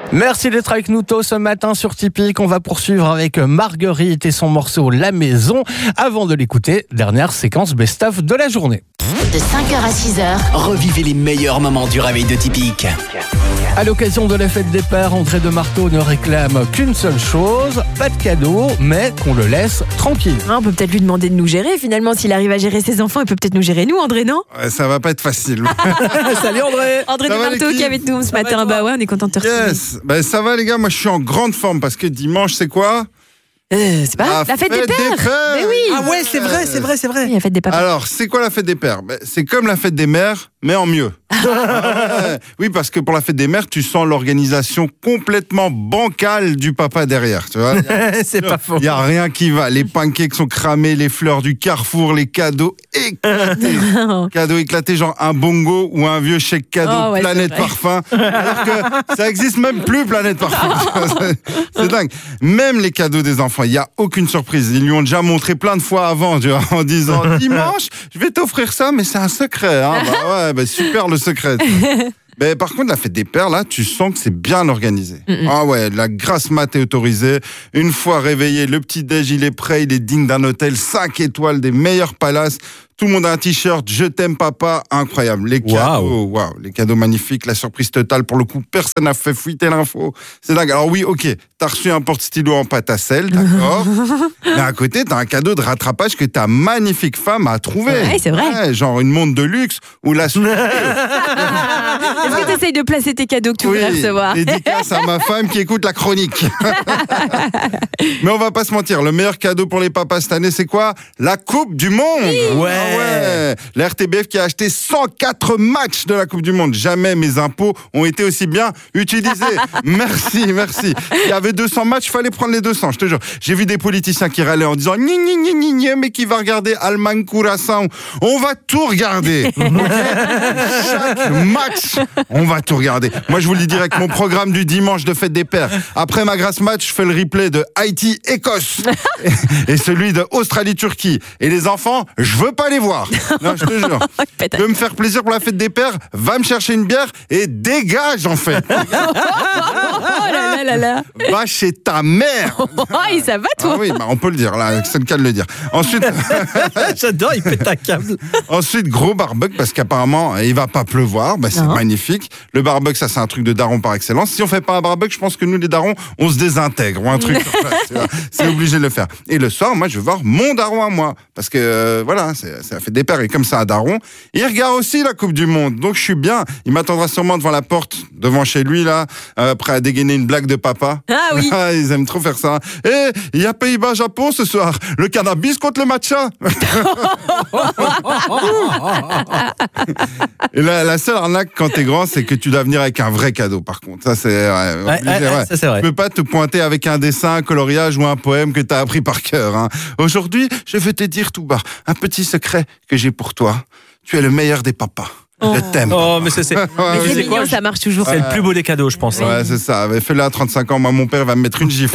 Merci d'être avec nous tôt ce matin sur Typique. On va poursuivre avec Marguerite et son morceau La Maison. Avant de l'écouter, dernière séquence best-of de la journée. De 5h à 6h, Revivez les meilleurs moments du réveil de Typique. À l'occasion de la fête des pères, André de Marteau ne réclame qu'une seule chose, pas de cadeau, mais qu'on le laisse tranquille. On peut peut-être lui demander de nous gérer. Finalement, s'il arrive à gérer ses enfants, il peut peut-être nous gérer nous, André, non? Ça va pas être facile. Salut André. André de va, Marteau l'équipe? qui est avec nous ce matin. Bah ouais, on est content de te retrouver. Yes. Ça va les gars, moi je suis en grande forme parce que dimanche c'est quoi? C'est pas la fête des pères. Mais oui. Ah ouais, c'est vrai. Oui, la fête des papas. Alors, c'est quoi la fête des pères? C'est comme la fête des mères, mais en mieux. Oui, parce que pour la fête des mères, tu sens l'organisation complètement bancale du papa derrière, tu vois. C'est pas faux. Il n'y a rien qui va. Les pancakes sont cramés, les fleurs du Carrefour, les cadeaux éclatés. Cadeaux éclatés, genre un bongo ou un vieux chèque cadeau Planète Parfum. Alors que ça existe même plus, Planète Parfum. C'est dingue. Même les cadeaux des enfants, il n'y a aucune surprise. Ils lui ont déjà montré plein de fois avant, tu vois, en disant dimanche, je vais t'offrir ça, mais c'est un secret. Hein. Super le secret. Mais par contre, la fête des pères, là, tu sens que c'est bien organisé. Ah ouais, la grasse mat est autorisée. Une fois réveillé, le petit-déj, il est prêt, il est digne d'un hôtel 5 étoiles, des meilleurs palaces. Tout le monde a un t-shirt, je t'aime papa, incroyable. Les cadeaux, les cadeaux magnifiques, la surprise totale. Pour le coup, personne n'a fait fuiter l'info. C'est dingue. Alors oui, ok, t'as reçu un porte-stylo en pâte à sel, d'accord. Mais à côté, t'as un cadeau de rattrapage que ta magnifique femme a trouvé. Ouais, c'est vrai. Ouais, genre une montre de luxe ou la Est-ce que tu essayes de placer tes cadeaux que tu voudrais recevoir? Dédicace à ma femme qui écoute la chronique. Mais on va pas se mentir, le meilleur cadeau pour les papas cette année, c'est quoi? La Coupe du Monde. Ouais. La RTBF qui a acheté 104 matchs de la Coupe du Monde. Jamais mes impôts ont été aussi bien utilisés. Merci. Il y avait 200 matchs, il fallait prendre les 200, je te jure. J'ai vu des politiciens qui râlaient en disant mais qui va regarder Allemagne Curaçao? On va tout regarder. Chaque match, on va tout regarder. Moi, je vous le dis direct, mon programme du dimanche de fête des pères. Après ma grasse match, je fais le replay de Haïti-Écosse et celui de Australie-Turquie. Et les enfants, je veux pas les voir. Non, je te jure. Tu veux me faire plaisir pour la fête des pères? Va me chercher une bière et dégage, en fait. Oh là. Va chez ta mère. Ça va, toi? Ah oui, on peut le dire, là, c'est le cas de le dire. Ensuite, J'adore, il pète un câble. Ensuite, gros barbecue, parce qu'apparemment, il va pas pleuvoir. C'est magnifique. Le barbecue, ça, c'est un truc de daron par excellence. Si on fait pas un barbecue, je pense que nous, les darons, on se désintègre ou un truc comme ça. Tu vois. C'est obligé de le faire. Et le soir, moi, je veux voir mon daron à moi. Parce que, c'est la fête des pères. Et comme ça, un daron, il regarde aussi la Coupe du Monde. Donc, je suis bien. Il m'attendra sûrement devant la porte, devant chez lui, là, prêt à dégainer une blague de papa. Ah oui. Ils aiment trop faire ça. Et il y a Pays-Bas-Japon ce soir. Le cannabis contre le matcha. Et la seule arnaque quand t'es grand, c'est que tu dois venir avec un vrai cadeau, par contre. Ça, c'est ça, c'est vrai. Tu peux pas te pointer avec un dessin, un coloriage ou un poème que t'as appris par cœur. Hein. Aujourd'hui, je vais te dire tout bas un petit secret que j'ai pour toi. Tu es le meilleur des papas. Je t'aime. Oh, mais c'est mignon, ça marche toujours. C'est le plus beau des cadeaux, je pense. Ouais, c'est ça. Fais-le à 35 ans. Moi, mon père va me mettre une gifle.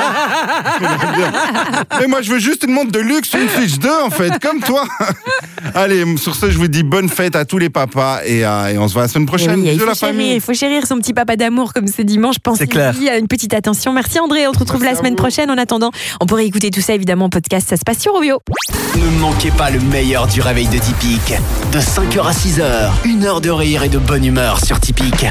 Mais moi, je veux juste une montre de luxe, une Switch 2, en fait, comme toi. Allez, sur ce, je vous dis bonne fête à tous les papas et on se voit la semaine prochaine. Oui, il faut chérir son petit papa d'amour comme c'est dimanche. Pensez à une petite attention. Merci André, on se retrouve la semaine prochaine. En attendant, on pourrait écouter tout ça évidemment en podcast. Ça se passe sur Ovio. Ne manquez pas le meilleur du réveil de Typique. De 5h à 6h, 1 heure de rire et de bonne humeur sur Typique.